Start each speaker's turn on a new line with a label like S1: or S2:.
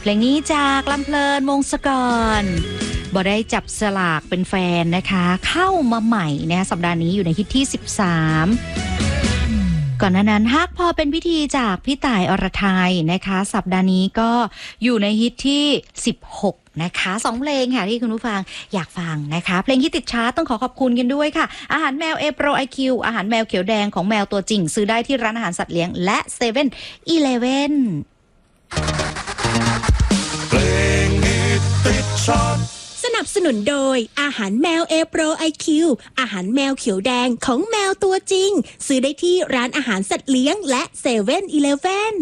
S1: เพลงนี้จากลำเพลินวงศกรบ่ได้จับสลากเป็นแฟนนะคะเข้ามาใหม่นะสัปดาห์นี้อยู่ในฮิตที่13ก่อนหน้านั้นฮักพอเป็นพิธีจากพี่ต่ายอรไทยนะคะสัปดาห์นี้ก็อยู่ในฮิตที่16นะคะ2เพลงค่ะที่คุณผู้ฟังอยากฟังนะคะเพลงที่ติดชาร์ตต้องขอบคุณกันด้วยค่ะอาหารแมวเอโปรไอคิวอาหารแมวเขียวแดงของแมวตัวจริงซื้อได้ที่ร้านอาหารสัตว์เลี้ยงและเซเว่นอีเลฟเว่น
S2: สนับสนุนโดยอาหารแมวเอโปรไอคิวอาหารแมวเขียวแดงของแมวตัวจริงซื้อได้ที่ร้านอาหารสัตว์เลี้ยงและเซเว่นอีเลฟเว่น